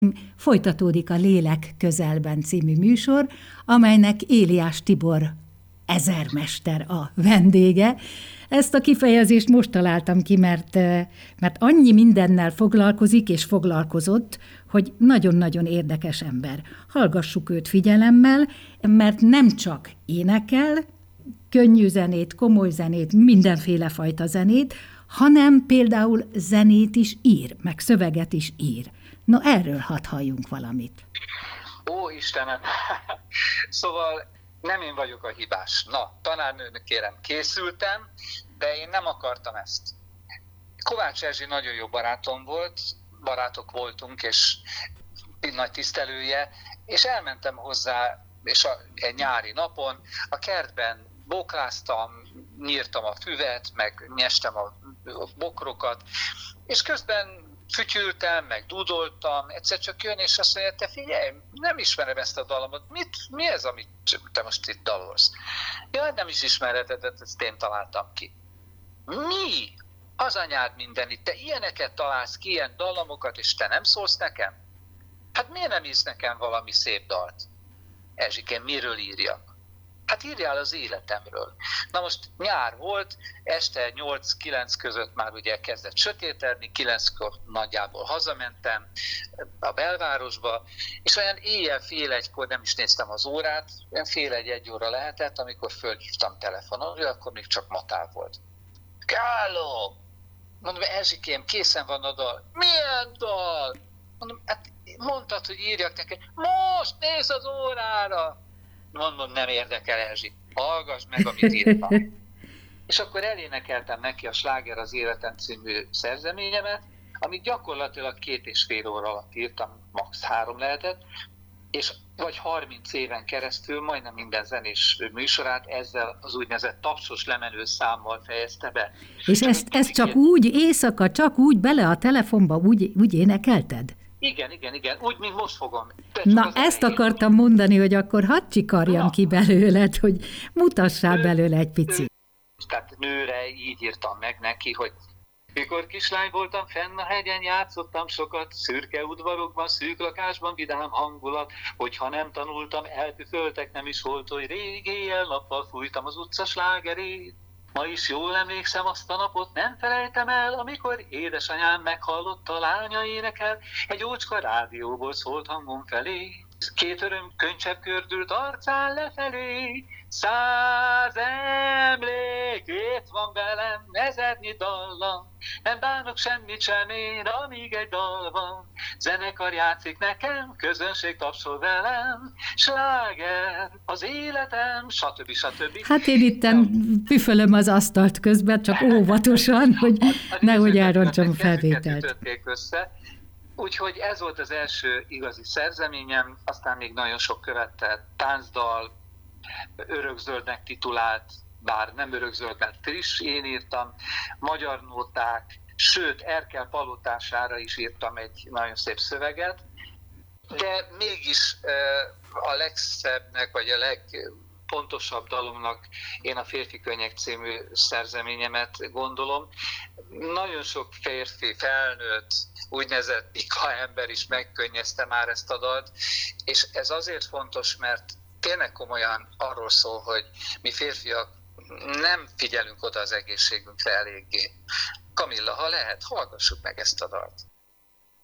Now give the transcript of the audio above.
Folytatódik a Lélek közelben című műsor, amelynek Éliás Tibor ezermester a vendége. Ezt a kifejezést most találtam ki, mert annyi mindennel foglalkozik és foglalkozott, hogy nagyon-nagyon érdekes ember. Hallgassuk őt figyelemmel, mert nem csak énekel, könnyű zenét, komoly zenét, mindenféle fajta zenét, hanem például zenét is ír, meg szöveget is ír. No, erről hadd halljunk valamit. Ó, Istenem! Szóval nem én vagyok a hibás. Na, tanárnőnök kérem, készültem, de én nem akartam ezt. Kovács Erzsi nagyon jó barátom volt, barátok voltunk, és nagy tisztelője, és elmentem hozzá, és egy nyári napon a kertben bókláztam, nyírtam a füvet, meg nyestem a bokrokat, és közben fütyültem, meg dúdoltam, egyszer csak jön, és azt mondja, te figyelj, nem ismerem ezt a dalomot, mi ez, amit te most itt dalolsz? Jaj, nem is ismered, ezt én találtam ki. Mi? Az anyád mindenit, te ilyeneket találsz ki, ilyen dalamokat, és te nem szólsz nekem? Hát miért nem írsz nekem valami szép dalt? Erzsikém, miről írjak? Hát írjál az életemről. Na most nyár volt, este 8-9 között már ugye kezdett sötétedni, 9-kor nagyjából hazamentem a belvárosba, és olyan éjjel fél egykor, nem is néztem az órát, olyan fél egy óra lehetett, amikor fölhívtam telefonon, akkor még csak matál volt. Kálló! Mondom, Erzsikém, készen van a dal. Milyen dal? Mondom, hát mondtad, hogy írjak neked. Most nézz az órára! Mondom, nem érdekel, Erzsi. Hallgass meg, amit írtam. És akkor elénekeltem neki a Sláger az életem című szerzeményemet, amit gyakorlatilag 2,5 óra alatt írtam, max. 3 lehetett, és vagy 30 éven keresztül majdnem minden zenés műsorát ezzel az úgynevezett tapsos lemenő számmal fejezte be. És ezt csak úgy éjszaka, csak úgy bele a telefonba úgy énekelted? Igen, úgy, mint most fogom. Na, ezt akartam mondani, hogy akkor hadd csikarjam ki belőled, hogy mutassál belőle egy picit. Tehát nőre így írtam meg neki, hogy mikor kislány voltam, fenn a hegyen játszottam sokat, szürke udvarokban, szűk lakásban, vidám hangulat, hogyha nem tanultam, elpüföltek, nem is volt, hogy rég éjjel-nappal fújtam az utca slágerét. Ma is jól emlékszem azt a napot, nem felejtem el, amikor édesanyám meghallotta, lánya énekel, egy ócska rádióból szólt hangom felé. 2 öröm könycsepp kördült arcán lefelé, 100 emlék itt van velem, 1000-nyi dallam, nem bánok semmit sem én, amíg egy dal van. Zenekar játszik nekem, közönség tapsol velem, sláger az életem, stb. Hát én itten püfölöm az asztalt közben, csak óvatosan, hogy nehogy elrontsam a felvételt. Úgyhogy ez volt az első igazi szerzeményem, aztán még nagyon sok követte, táncdal, örökzöldnek titulált, bár nem örökzöld, mert friss, én írtam, magyar nóták, sőt, Erkel palotására is írtam egy nagyon szép szöveget, de mégis a legszebbnek, vagy a legpontosabb dalomnak én a Férfi Könnyek című szerzeményemet gondolom. Nagyon sok férfi, felnőtt, úgynevezett pika ember is megkönnyezte már ezt a dalt, és ez azért fontos, mert tényleg komolyan arról szól, hogy mi férfiak nem figyelünk oda az egészségünkre eléggé. Kamilla, ha lehet, hallgassuk meg ezt a dalt.